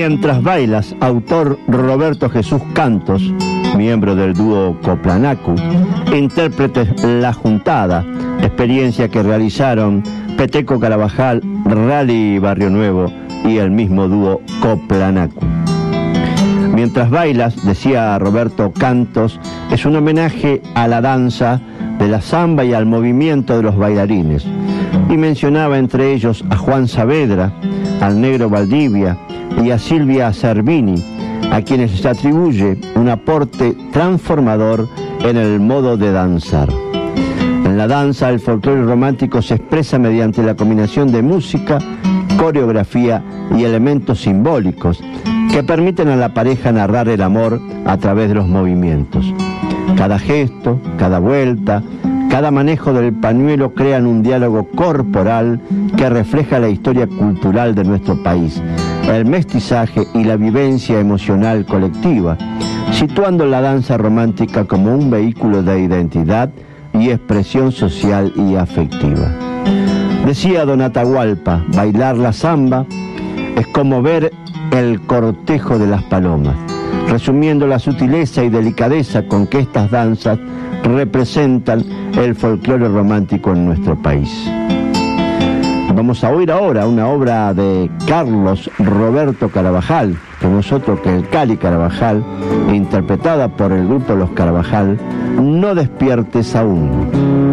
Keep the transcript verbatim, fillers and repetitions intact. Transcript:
Mientras bailas, autor Roberto Jesús Cantos, miembro del dúo Coplanacu, intérpretes La Juntada, experiencia que realizaron Peteco Carabajal, Rally Barrio Nuevo y el mismo dúo Coplanacu. Mientras bailas, decía Roberto Cantos, es un homenaje a la danza de la samba y al movimiento de los bailarines, y mencionaba entre ellos a Juan Saavedra, al Negro Valdivia y a Silvia Cervini, a quienes se atribuye un aporte transformador en el modo de danzar. En la danza, el folclore romántico se expresa mediante la combinación de música, coreografía y elementos simbólicos que permiten a la pareja narrar el amor a través de los movimientos. Cada gesto, cada vuelta, cada manejo del pañuelo crean un diálogo corporal que refleja la historia cultural de nuestro país, el mestizaje y la vivencia emocional colectiva, situando la danza romántica como un vehículo de identidad y expresión social y afectiva. Decía don Atahualpa, bailar la samba es como ver el cortejo de las palomas, resumiendo la sutileza y delicadeza con que estas danzas representan el folclore romántico en nuestro país. Vamos a oír ahora una obra de Carlos Roberto Carabajal, que no es otro que el Cali Carabajal, interpretada por el grupo Los Carabajal, No despiertes aún.